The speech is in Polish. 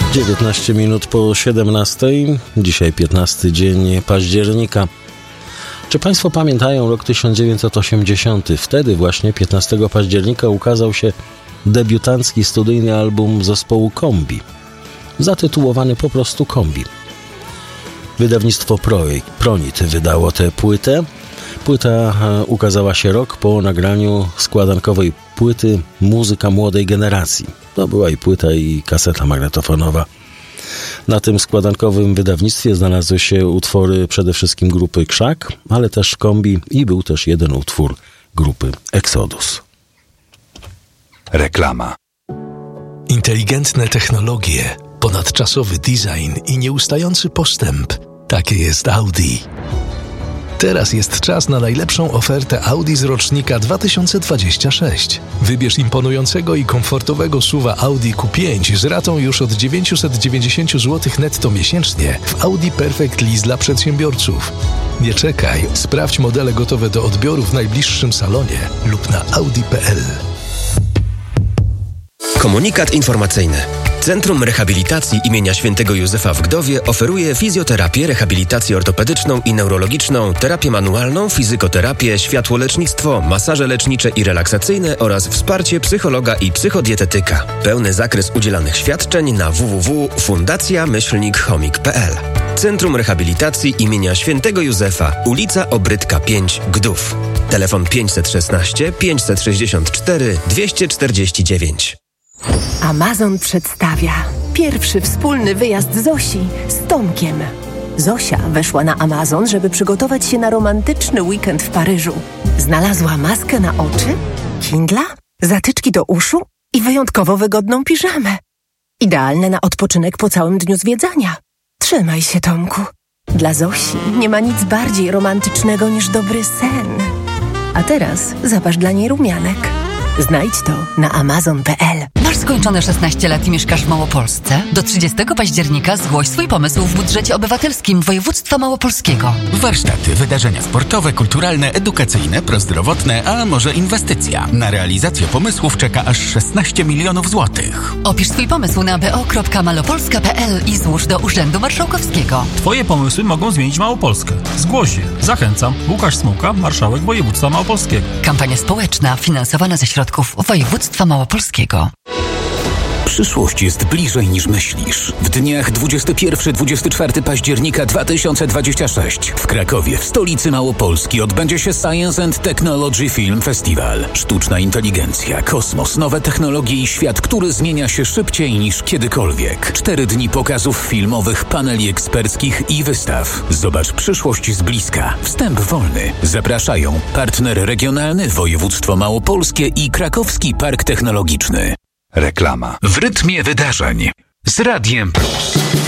19 minut po 17. Dzisiaj 15 dzień października. Czy Państwo pamiętają rok 1980? Wtedy właśnie 15 października ukazał się debiutancki studyjny album zespołu Kombi, zatytułowany po prostu Kombi. Wydawnictwo Pronit wydało tę płytę. Płyta ukazała się rok po nagraniu składankowej płyty Muzyka młodej generacji. To była i płyta, i kaseta magnetofonowa. Na tym składankowym wydawnictwie znalazły się utwory przede wszystkim grupy Krzak, ale też Kombi i był też jeden utwór grupy Exodus. Reklama. Inteligentne technologie, ponadczasowy design i nieustający postęp. Takie jest Audi. Teraz jest czas na najlepszą ofertę Audi z rocznika 2026. Wybierz imponującego i komfortowego SUV-a Audi Q5 z ratą już od 990 zł netto miesięcznie w Audi Perfect Lease dla przedsiębiorców. Nie czekaj, sprawdź modele gotowe do odbioru w najbliższym salonie lub na audi.pl. Komunikat informacyjny. Centrum Rehabilitacji imienia Świętego Józefa w Gdowie oferuje fizjoterapię, rehabilitację ortopedyczną i neurologiczną, terapię manualną, fizykoterapię, światłolecznictwo, masaże lecznicze i relaksacyjne oraz wsparcie psychologa i psychodietetyka. Pełny zakres udzielanych świadczeń na www.fundacja-chomik.pl. Centrum Rehabilitacji imienia Świętego Józefa, ulica Obrytka 5, Gdów. Telefon 516 564 249. Amazon przedstawia pierwszy wspólny wyjazd Zosi z Tomkiem. Zosia weszła na Amazon, żeby przygotować się na romantyczny weekend w Paryżu. Znalazła maskę na oczy, Kindla, zatyczki do uszu i wyjątkowo wygodną piżamę. Idealne na odpoczynek po całym dniu zwiedzania. Trzymaj się, Tomku. Dla Zosi nie ma nic bardziej romantycznego niż dobry sen. A teraz zaparz dla niej rumianek. Znajdź to na amazon.pl. Masz skończone 16 lat i mieszkasz w Małopolsce? Do 30 października zgłoś swój pomysł w budżecie obywatelskim województwa małopolskiego. Warsztaty, wydarzenia sportowe, kulturalne, edukacyjne, prozdrowotne, a może inwestycja. Na realizację pomysłów czeka aż 16 milionów złotych. Opisz swój pomysł na bo.malopolska.pl i złóż do Urzędu Marszałkowskiego. Twoje pomysły mogą zmienić Małopolskę. Zgłoś się. Zachęcam. Łukasz Smułka, marszałek województwa małopolskiego. Kampania społeczna finansowana ze środków województwa małopolskiego. Przyszłość jest bliżej niż myślisz. W dniach 21-24 października 2026 w Krakowie, w stolicy Małopolski, odbędzie się Science and Technology Film Festival. Sztuczna inteligencja, kosmos, nowe technologie i świat, który zmienia się szybciej niż kiedykolwiek. 4 dni pokazów filmowych, paneli eksperckich i wystaw. Zobacz przyszłość z bliska. Wstęp wolny. Zapraszają partner regionalny Województwo Małopolskie i Krakowski Park Technologiczny. Reklama. W rytmie wydarzeń z Radiem Plus.